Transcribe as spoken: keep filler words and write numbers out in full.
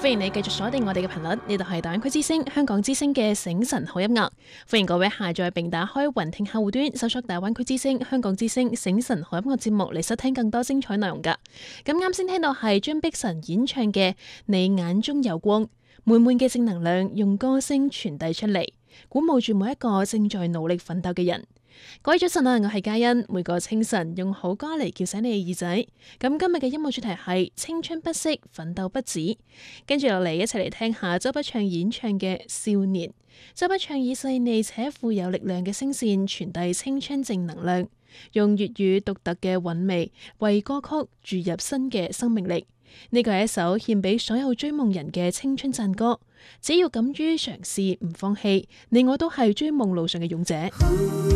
歡迎你繼續鎖定我哋嘅頻率，呢度係大灣區之聲香港之聲嘅醒晨好音樂。歡迎各位下載並打開雲聽客戶端，搜索大灣區之聲香港之聲醒晨好音樂節目嚟收聽更多精彩內容噶。咁啱先聽到係張碧晨演唱嘅《你眼中有光》，滿滿嘅正能量用歌聲傳遞出嚟，鼓舞住每一個正在努力奮鬥嘅人。各位早晨啊，我係嘉欣，每個清晨用好歌嚟叫醒你嘅耳仔。咁今日嘅音樂主題係青春不息，奮鬥不止。跟住落嚟一齊嚟聽下周筆暢演唱嘅《少年》。周筆暢以細膩且富有力量嘅聲線傳遞青春正能量，用粵語獨特嘅韻味為歌曲注入新嘅生命力。呢個係一首獻俾所有追夢人嘅青春讚歌。只要敢於嘗試，唔放棄，你我都係追夢路上嘅勇者。